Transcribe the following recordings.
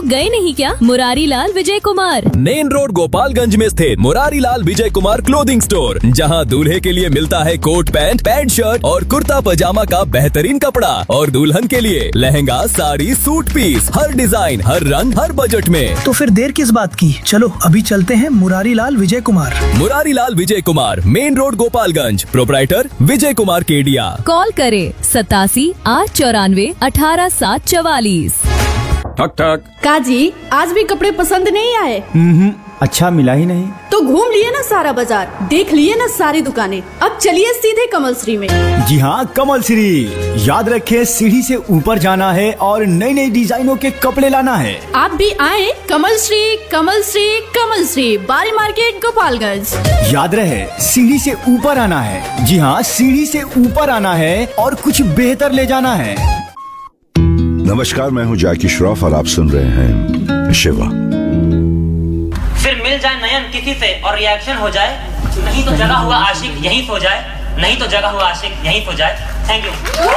गए नहीं क्या? मुरारी लाल विजय कुमार, मेन रोड गोपालगंज में स्थित मुरारी लाल विजय कुमार क्लोथिंग स्टोर, जहां दूल्हे के लिए मिलता है कोट पैंट, पैंट शर्ट और कुर्ता पजामा का बेहतरीन कपड़ा, और दुल्हन के लिए लहंगा, साड़ी, सूट पीस, हर डिजाइन, हर रंग, हर बजट में। तो फिर देर किस बात की, चलो अभी चलते हैं Murari Lal Vijay Kumar. Murari Lal Vijay Kumar, main road Gopalganj, proprietor Vijay Kumar Kedia. Call करे 87-894-18-744। ठक ठक। काजी, आज भी कपड़े पसंद नहीं आए? अच्छा मिला ही नहीं तो घूम लिए ना सारा बाजार, देख लिए ना सारी दुकानें, अब चलिए सीधे कमल श्री में। जी हाँ, कमल श्री। याद रखें, सीढ़ी से ऊपर जाना है और नई नई डिजाइनों के कपड़े लाना है। आप भी आए कमल श्री, कमल श्री, कमल श्री, बारी मार्केट गोपालगंज। याद रहे, सीढ़ी से ऊपर आना है। जी हाँ, सीढ़ी से ऊपर आना है और कुछ बेहतर ले जाना है। नमस्कार, मैं हूँ जैकी श्रॉफ और आप सुन रहे हैं शिवा। फिर मिल जाए नयन किसी से और रिएक्शन हो जाए, नहीं तो जगा हुआ आशिक यहीं सो जाए, नहीं तो जगा हुआ आशिक यहीं सो जाए। Thank you.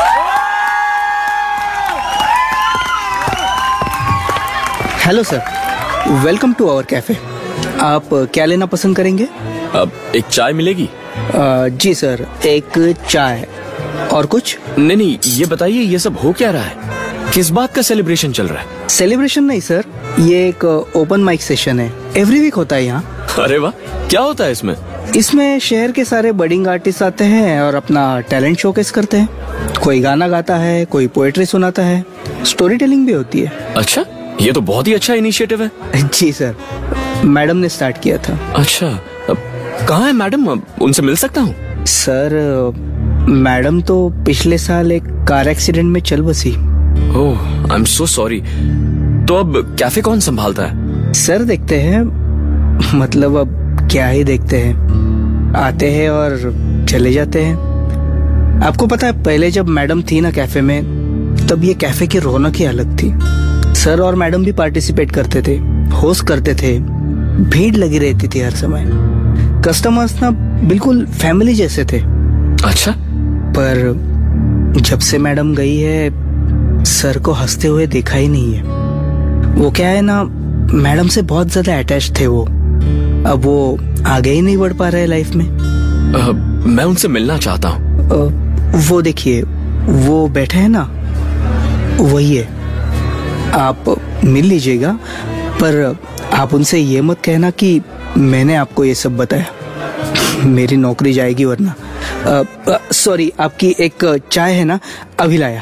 Hello sir, welcome to our cafe. आप क्या लेना पसंद करेंगे? अब एक चाय मिलेगी? जी सर, एक चाय। और कुछ? नहीं, ये बताइए ये सब हो क्या रहा है? किस बात का सेलिब्रेशन चल रहा है? सेलिब्रेशन नहीं सर, ये एक ओपन माइक सेशन है, एवरी वीक होता है यहाँ। अरे वाह, क्या होता है इसमें? इसमें शहर के सारे बडिंग आर्टिस्ट आते हैं और अपना टैलेंट शोकेस करते हैं। कोई गाना गाता है, कोई पोएट्री सुनाता है, स्टोरी टेलिंग भी होती है। अच्छा, ये तो बहुत ही अच्छा इनिशिएटिव है। जी सर, मैडम ने स्टार्ट किया था। अच्छा, कहाँ है मैडम? उनसे मिल सकता हूँ? सर, मैडम तो पिछले साल एक कार एक्सीडेंट में चल बसी। ओह, आई एम सो सॉरी। तो अब कैफे कौन संभालता है? सर देखते हैं, मतलब अब क्या ही देखते हैं, आते हैं और चले जाते हैं। आपको पता है, पहले जब मैडम थी ना कैफे में, तब ये कैफे की रौनक ही अलग थी। सर और मैडम भी पार्टिसिपेट करते थे, होस्ट करते थे, भीड़ लगी रहती थी हर समय। कस्टमर्स ना बिल्कुल फैमिली जैसे थे। अच्छा, पर जब से मैडम गई है, सर को हंसते हुए देखा ही नहीं है। वो क्या है ना, मैडम से बहुत ज्यादा अटैच थे वो। अब वो आगे ही नहीं बढ़ पा रहे लाइफ में। मैं उनसे मिलना चाहता हूँ। वो देखिए, वो बैठे हैं ना, वही है। आप मिल लीजिएगा, पर आप उनसे ये मत कहना कि मैंने आपको ये सब बताया। मेरी नौकरी जाएगी वरना। सॉरी, आपकी एक चाय है ना, अभी लाया।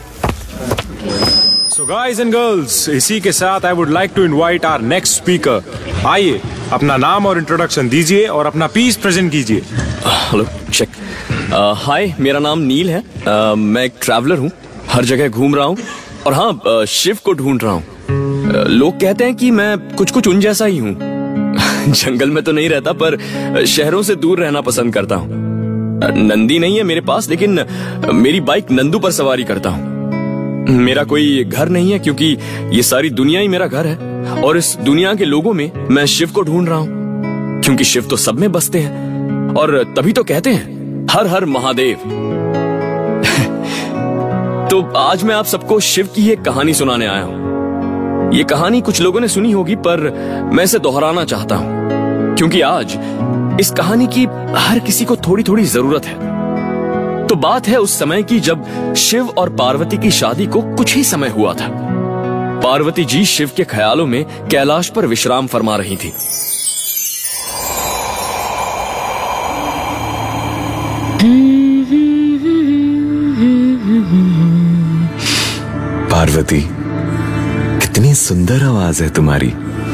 So guys and girls, इसी के साथ I would like to invite our next speaker. आइए, अपना नाम और इंट्रोडक्शन दीजिए और अपना पीस प्रेजेंट कीजिए। Hello, check. हाय, मेरा नाम नील है। मैं एक ट्रैवलर हूँ, हर जगह घूम रहा हूँ, और हाँ, शिव को ढूंढ रहा हूँ। लोग कहते हैं कि मैं कुछ उन जैसा ही हूँ। जंगल में तो नहीं रहता, पर शहरों से दूर रहना पसंद करता हूँ। नंदी नहीं है मेरे पास, लेकिन मेरी बाइक नंदू पर सवारी करता हूँ। मेरा कोई घर नहीं है, क्योंकि ये सारी दुनिया ही मेरा घर है, और इस दुनिया के लोगों में मैं शिव को ढूंढ रहा हूँ, क्योंकि शिव तो सब में बसते हैं, और तभी तो कहते हैं हर हर महादेव। तो आज मैं आप सबको शिव की एक कहानी सुनाने आया हूँ। ये कहानी कुछ लोगों ने सुनी होगी, पर मैं इसे दोहराना चाहता हूँ, क्योंकि आज इस कहानी की हर किसी को थोड़ी थोड़ी जरूरत है। तो बात है उस समय की, जब शिव और पार्वती की शादी को कुछ ही समय हुआ था। पार्वती जी शिव के ख्यालों में कैलाश पर विश्राम फरमा रही थी। पार्वती, कितनी सुंदर आवाज है तुम्हारी।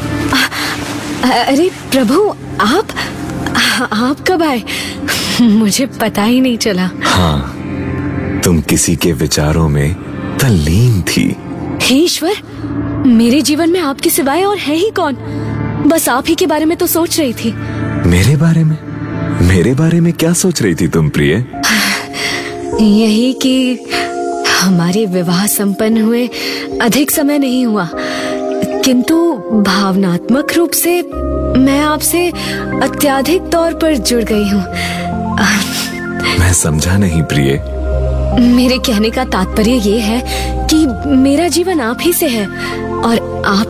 अरे प्रभु, आप कब आए? मुझे पता ही नहीं चला। हाँ, तुम किसी के विचारों में तल्लीन थी। हे ईश्वर, मेरे जीवन में आपके सिवाय और है ही कौन? बस आप ही के बारे में तो सोच रही थी। मेरे बारे में? मेरे बारे में क्या सोच रही थी तुम प्रिय? यही कि हमारे विवाह संपन्न हुए अधिक समय नहीं हुआ, किंतु भावनात्मक रूप से मैं आपसे अत्यधिक तौर पर जुड़ गई हूँ। मैं समझा नहीं प्रिय। मेरे कहने का तात्पर्य ये है कि मेरा जीवन आप ही से है, और आप